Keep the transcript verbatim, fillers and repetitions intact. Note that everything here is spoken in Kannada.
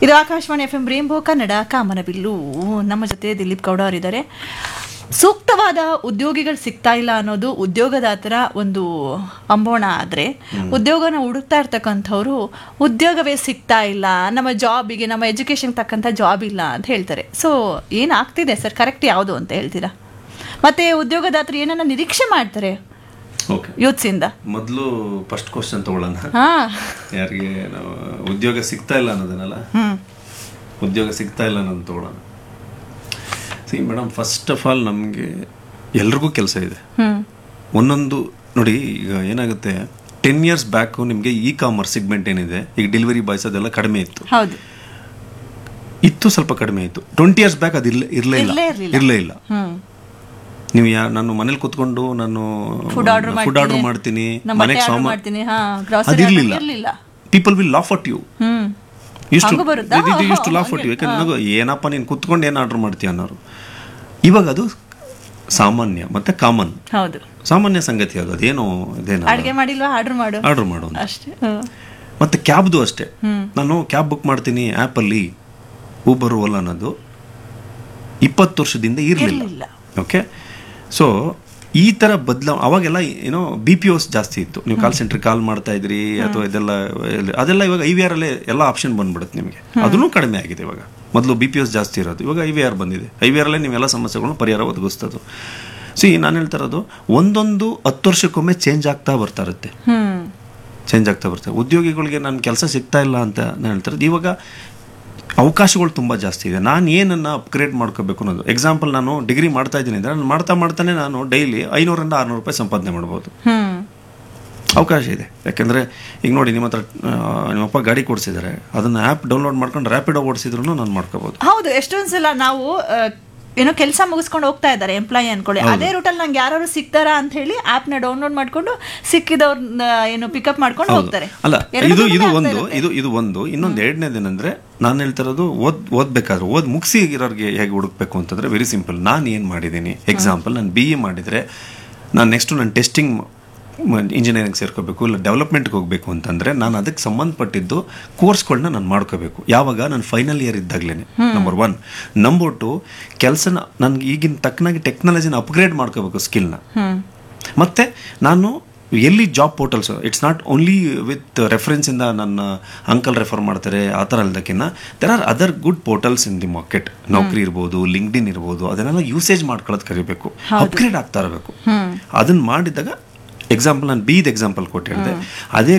ಇದು Akashvani F M rainbow Kannada ಕಾಮನಬಿಲ್ಲು. ನಮ್ಮ ಜೊತೆ ದಿಲೀಪ್ ಗೌಡ ಅವರಿದ್ದಾರೆ. ಸೂಕ್ತವಾದ ಉದ್ಯೋಗಿಗಳು ಸಿಗ್ತಾ ಇಲ್ಲ ಅನ್ನೋದು ಉದ್ಯೋಗದಾತರ ಒಂದು ಅಂಬೋಣ ಆದರೆ, ಉದ್ಯೋಗನ ಹುಡುಕ್ತಾ ಇರ್ತಕ್ಕಂಥವ್ರು ಉದ್ಯೋಗವೇ ಸಿಗ್ತಾ ಇಲ್ಲ, ನಮ್ಮ ಜಾಬಿಗೆ ನಮ್ಮ ಎಜುಕೇಷನ್ ತಕ್ಕಂಥ ಜಾಬ್ ಇಲ್ಲ ಅಂತ ಹೇಳ್ತಾರೆ. ಸೊ ಏನಾಗ್ತಿದೆ ಸರ್, ಕರೆಕ್ಟ್ ಯಾವುದು ಅಂತ ಹೇಳ್ತೀರಾ? ಮತ್ತೆ ಉದ್ಯೋಗದಾತರು ಏನನ್ನ ನಿರೀಕ್ಷೆ ಮಾಡ್ತಾರೆ ಯೂತ್ಸಿಂದ? ಮೊದಲು ಫಸ್ಟ್ ಕ್ವಶನ್ ತಗೊಳ್ಳೋಣ. ಯಾರಿಗೆ ನಾವು ಉದ್ಯೋಗ ಸಿಗ್ತಾ ಇಲ್ಲ ಅನ್ನೋದನ್ನಲ್ಲ, ಉದ್ಯೋಗ ಸಿಗ್ತಾ ಇಲ್ಲ ಅನ್ನೋದು ತಗೊಳ್ಳೋಣ. C madam, first of all ನಮಗೆ ಎಲ್ರಿಗೂ ಕೆಲಸ ಇದೆ. ಒಂದೊಂದು ನೋಡಿ, ಈಗ ಏನಾಗುತ್ತೆ, ಟೆನ್ ಇಯರ್ಸ್ ಬ್ಯಾಕು ನಿಮಗೆ ಇ ಕಾಮರ್ಸ್ ಸಿಗ್ಮೆಂಟ್ ಏನಿದೆ, ಈಗ ಡೆಲಿವರಿ ಬಾಯ್ಸ್ ಅದೆಲ್ಲ ಕಡಿಮೆ ಇತ್ತು ಇತ್ತು ಸ್ವಲ್ಪ ಕಡಿಮೆ ಇತ್ತು. ಟ್ವೆಂಟಿ ಇಯರ್ಸ್ ಬ್ಯಾಕ್ ಅದು ಇಲ್ಲ ಇರಲೇ ಇಲ್ಲ ಇರಲೇ ಇಲ್ಲ ನೀವು ಯಾ ನಾನು ಮನೇಲಿ ಕೂತ್ಕೊಂಡು ನಾನು ಫುಡ್ ಆರ್ಡರ್ ಮಾಡ್ತೀನಿ, ಮನೆಗೆ ಸಾಮಾನು, ಅದಿರಲಿಲ್ಲ. People will laugh at you, ಇಷ್ಟು ಲಾಫ್ ಅಟ್ ಯು. ಯಾಕಂದ್ರೆ ಏನಪ್ಪ ನೀನು ಕೂತ್ಕೊಂಡು ಏನು ಆರ್ಡರ್ ಮಾಡ್ತೀಯ ಅನ್ನೋರು. ಇವಾಗ ಅದು ಸಾಮಾನ್ಯ ಮತ್ತೆ ಕಾಮನ್, ಸಾಮಾನ್ಯ ಸಂಗತಿ. ಅದು ಅದೇನು ಇದೇನು ಆರ್ಡರ್ ಮಾಡು. ಮತ್ತೆ ಕ್ಯಾಬ್ದು ಅಷ್ಟೇ. ನಾನು ಕ್ಯಾಬ್ ಬುಕ್ ಮಾಡ್ತೀನಿ ಆ್ಯಪಲ್ಲಿ, ಊಬರ್ ಓಲಾ ಅನ್ನೋದು ಇಪ್ಪತ್ತು ವರ್ಷದಿಂದ ಇರಲಿಲ್ಲ. ಓಕೆ, ಸೊ ಈ ಥರ ಬದಲಾವ ಅವಾಗೆಲ್ಲ ಏನೋ ಬಿ ಪಿ ಓಸ್ ಜಾಸ್ತಿ ಇತ್ತು. ನೀವು ಕಾಲ್ ಸೆಂಟ್ರಿಗೆ ಕಾಲ್ ಮಾಡ್ತಾ ಇದ್ರಿ ಅಥವಾ ಇದೆಲ್ಲ ಅದೆಲ್ಲ ಇವಾಗ ಐ ವಿ ಆರ್ ಅಲ್ಲೇ ಎಲ್ಲ ಆಪ್ಷನ್ ಬಂದ್ಬಿಡುತ್ತೆ ನಿಮಗೆ. ಅದೂ ಕಡಿಮೆ ಆಗಿದೆ ಇವಾಗ. ಮೊದಲು ಬಿ ಪಿ ಓಸ್ ಜಾಸ್ತಿ ಇರೋದು, ಇವಾಗ ಐ ವಿ ಆರ್ ಬಂದಿದೆ. ಐ ವಿ ಆರ್ ಅಲ್ಲೇ ನೀವೆಲ್ಲ ಸಮಸ್ಯೆಗಳನ್ನು ಪರಿಹಾರ ಒದಗಿಸ್ತದು. ಸೊ ಈ ನಾನು ಹೇಳ್ತಾ ಇರೋದು, ಒಂದೊಂದು ಹತ್ತು ವರ್ಷಕ್ಕೊಮ್ಮೆ ಚೇಂಜ್ ಆಗ್ತಾ ಬರ್ತಾ ಇರುತ್ತೆ ಚೇಂಜ್ ಆಗ್ತಾ ಬರ್ತಾರೆ. ಉದ್ಯೋಗಿಗಳಿಗೆ ನನ್ನ ಕೆಲಸ ಸಿಗ್ತಾ ಇಲ್ಲ ಅಂತ ನಾನು ಹೇಳ್ತಾ ಇರೋದು. ಇವಾಗ ಅವಕಾಶಗಳು ತುಂಬ ಜಾಸ್ತಿ ಇದೆ. ನಾನು ಏನನ್ನು ಅಪ್ಗ್ರೇಡ್ ಮಾಡ್ಕೋಬೇಕು ಅನ್ನೋದು. ಎಕ್ಸಾಂಪಲ್, ನಾನು ಡಿಗ್ರಿ ಮಾಡ್ತಾ ಇದ್ದೀನಿ ಅಂದರೆ ನಾನು ಮಾಡ್ತಾ ಮಾಡ್ತಾನೆ ನಾನು ಡೈಲಿ ಐನೂರಿಂದ ಆರುನೂರು ರೂಪಾಯಿ ಸಂಪಾದನೆ ಮಾಡ್ಬೋದು. ಅವಕಾಶ ಇದೆ. ಯಾಕೆಂದರೆ ಈಗ ನೋಡಿ, ನಿಮ್ಮ ಹತ್ರ ನಿಮ್ಮಪ್ಪ ಗಾಡಿ ಕೊಡಿಸಿದ್ದಾರೆ, ಅದನ್ನು ಆ್ಯಪ್ ಡೌನ್ಲೋಡ್ ಮಾಡ್ಕೊಂಡು ರ್ಯಾಪಿಡೋ ಓಡಿಸಿದ್ರು ನಾನು ಮಾಡ್ಕೋಬೋದು. ಹೌದು, ಎಷ್ಟೊಂದು ಸಲ ನಾವು ಏನೋ ಕೆಲಸ ಮುಗಿಸ್ಕೊಂಡು ಹೋಗ್ತಾ ಇದ್ದಾರೆ ಎಂಪ್ಲಾಯಿ ಅನ್ಕೊಳ್ಳಿ, ಅದೇ ರೂಟಲ್ಲಿ ನಂಗೆ ಯಾರು ಸಿಗ್ತಾರಾ ಅಂತ ಹೇಳಿ ಆ್ಯಪ್ನ ಡೌನ್ಲೋಡ್ ಮಾಡಿಕೊಂಡು ಸಿಕ್ಕಿದವ್ರನ್ನ ಏನು ಪಿಕಪ್ ಮಾಡ್ಕೊಂಡು ಹೋಗ್ತಾರೆ. ಅಲ್ಲ, ಇದು ಇದು ಒಂದು ಇದು ಇದು ಒಂದು ಇನ್ನೊಂದು ಎರಡನೇದೇನೆಂದರೆ, ನಾನು ಹೇಳ್ತಾ ಇರೋದು ಓದ್ ಓದಬೇಕಾದ್ರೆ ಓದ್ ಮುಗಿಸಿ ಇರೋರಿಗೆ ಹೇಗೆ ಹುಡುಕ್ಬೇಕು ಅಂತಂದರೆ ವೆರಿ ಸಿಂಪಲ್. ನಾನು ಏನು ಮಾಡಿದ್ದೀನಿ, ಎಕ್ಸಾಂಪಲ್ ನಾನು ಬಿ ಎ ಮಾಡಿದರೆ ನಾನು ನೆಕ್ಸ್ಟು ನಾನು ಟೆಸ್ಟಿಂಗ್ ಇಂಜಿನಿಯರಿಂಗ್ ಸೇರ್ಕೋಬೇಕು, ಇಲ್ಲ ಡೆವಲಪ್ಮೆಂಟ್ಗೆ ಹೋಗಬೇಕು ಅಂತಂದರೆ ನಾನು ಅದಕ್ಕೆ ಸಂಬಂಧಪಟ್ಟಿದ್ದು ಕೋರ್ಸ್ಗಳನ್ನ ನಾನು ಮಾಡ್ಕೋಬೇಕು. ಯಾವಾಗ ನಾನು ಫೈನಲ್ ಇಯರ್ ಇದ್ದಾಗಲೇ, ನಂಬರ್ ಒನ್. ನಂಬರ್ ಟು, ಕೆಲಸನ ನನಗೆ ಈಗಿನ ತಕ್ಕನಾಗಿ ಟೆಕ್ನಾಲಜಿನ ಅಪ್ಗ್ರೇಡ್ ಮಾಡ್ಕೋಬೇಕು, ಸ್ಕಿಲ್ನ. ಮತ್ತು ನಾನು ಎಲ್ಲಿ job portals, it's not only with ರೆಫರೆನ್ಸಿಂದ ನನ್ನ ಅಂಕಲ್ ರೆಫರ್ ಮಾಡ್ತಾರೆ ಆ ಥರ ಅಲ್ದಕ್ಕಿಂತ there are other good portals in the market. ನೌಕರಿ ಇರ್ಬೋದು, ಲಿಂಕ್ಡ್ಇನ್ ಇರ್ಬೋದು, ಅದನ್ನೆಲ್ಲ ಯೂಸೇಜ್ ಮಾಡ್ಕೊಳ್ಳೋದು ಕರಿಬೇಕು, ಅಪ್ಗ್ರೇಡ್ ಆಗ್ತಾ ಇರಬೇಕು. ಅದನ್ನು ಮಾಡಿದಾಗ, ಎಕ್ಸಾಂಪಲ್ ನಾನು ಬೀದ್ ಎಕ್ಸಾಂಪಲ್ ಕೊಟ್ಟು ಹೇಳಿದೆ, ಅದೇ